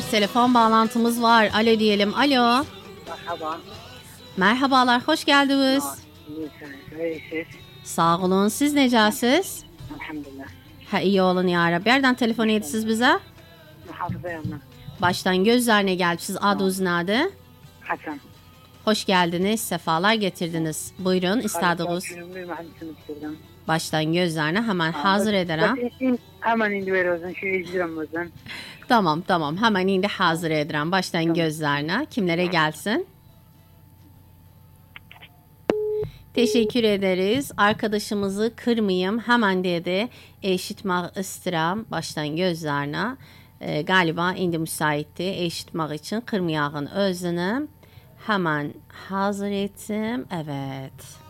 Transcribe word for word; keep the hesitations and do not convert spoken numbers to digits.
telefon bağlantımız var. Alo diyelim. Alo. Merhaba. Merhabalar, hoş geldiniz. İyisiniz. Sağ olun, siz necəsiz? Elhamdülillah. Ha, iyi olun ya Rabbi. Nereden telefon edirsiniz bize? Muhafızayım ben. Baştan gözlerine gelip siz adınız nedir? Hasan. Hoş geldiniz, sefalar getirdiniz. Buyurun, istədiniz. Baştan gözlerine hemen hazır ederim. Hemen indi veriyorsun, şu izliyorum. Tamam, tamam. Hemen indi hazır ederim. Baştan tamam. Gözlerine. Kimlere gelsin? Teşekkür ederiz. Arkadaşımızı kırmayayım. Hemen dedi. Eşitmek istedim. Baştan gözlerine. Ee, galiba indi müsaitti. Eşitmek için kırmayağın özünü. Hemen hazır ettim. Evet.